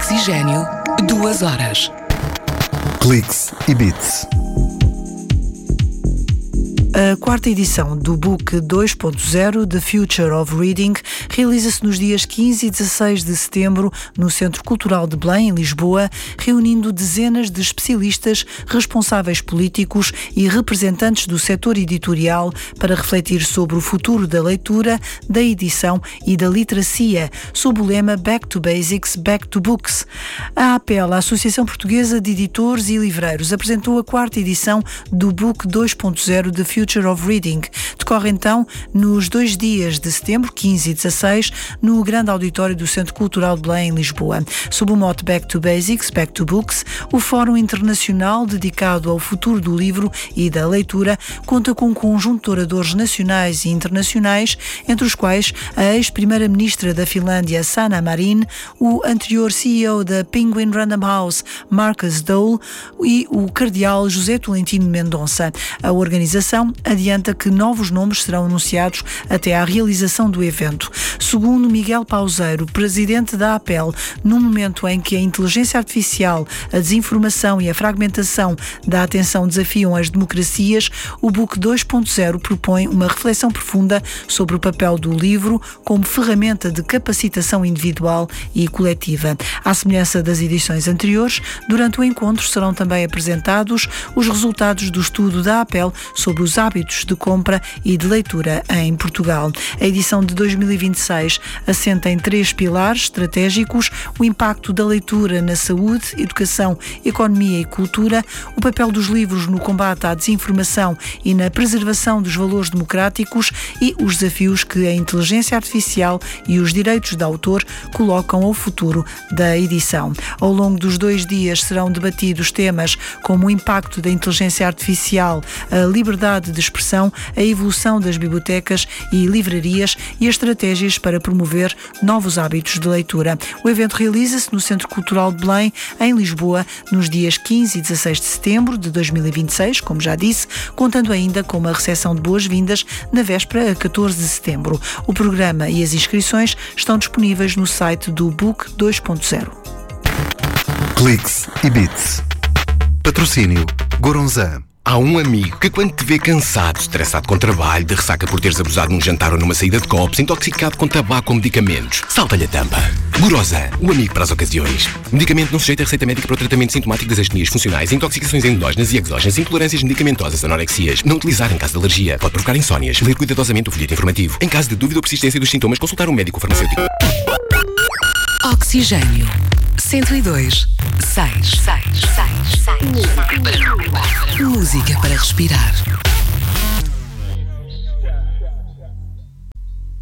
Oxigênio, 2 horas. Cliques e Beats. A quarta edição do Book 2.0 The Future of Reading realiza-se nos dias 15 e 16 de setembro no Centro Cultural de Belém, em Lisboa, reunindo dezenas de especialistas, responsáveis políticos e representantes do setor editorial para refletir sobre o futuro da leitura, da edição e da literacia, sob o lema Back to Basics, Back to Books. A APEL, a Associação Portuguesa de Editores e Livreiros, apresentou a quarta edição do Book 2.0 The Future of Reading. Decorre então nos 2 dias de setembro, 15 e 16, no grande auditório do Centro Cultural de Belém, em Lisboa. Sob o mote Back to Basics, Back to Books, o Fórum Internacional dedicado ao futuro do livro e da leitura conta com um conjunto de oradores nacionais e internacionais, entre os quais a ex-primeira-ministra da Finlândia, Sanna Marin, o anterior CEO da Penguin Random House, Marcus Dole, e o cardeal José Tolentino Mendonça. A organização adianta que novos nomes serão anunciados até à realização do evento. Segundo Miguel Pauseiro, presidente da APEL, no momento em que a inteligência artificial, a desinformação e a fragmentação da atenção desafiam as democracias, o Book 2.0 propõe uma reflexão profunda sobre o papel do livro como ferramenta de capacitação individual e coletiva. À semelhança das edições anteriores, durante o encontro serão também apresentados os resultados do estudo da APEL sobre os hábitos de compra e de leitura em Portugal. A edição de 2026 assenta em 3 pilares estratégicos: o impacto da leitura na saúde, educação, economia e cultura, o papel dos livros no combate à desinformação e na preservação dos valores democráticos e os desafios que a inteligência artificial e os direitos de autor colocam ao futuro da edição. Ao longo dos 2 dias serão debatidos temas como o impacto da inteligência artificial, a liberdade de expressão, a evolução das bibliotecas e livrarias e as estratégias para promover novos hábitos de leitura. O evento realiza-se no Centro Cultural de Belém, em Lisboa, nos dias 15 e 16 de setembro de 2026, como já disse, contando ainda com uma recepção de boas-vindas na véspera a 14 de setembro. O programa e as inscrições estão disponíveis no site do Book 2.0. Cliques e Beats. Patrocínio Goronzan. Há um amigo que, quando te vê cansado, estressado com trabalho, de ressaca por teres abusado num jantar ou numa saída de copos, intoxicado com tabaco ou medicamentos, salta-lhe a tampa. Goronzan, o amigo para as ocasiões. Medicamento não sujeito a receita médica para o tratamento sintomático das astenias funcionais, intoxicações endógenas e exógenas, intolerâncias medicamentosas, anorexias. Não utilizar em caso de alergia. Pode provocar insónias. Ler cuidadosamente o folheto informativo. Em caso de dúvida ou persistência dos sintomas, consultar um médico farmacêutico. Oxigênio, 102, 6. Música para respirar.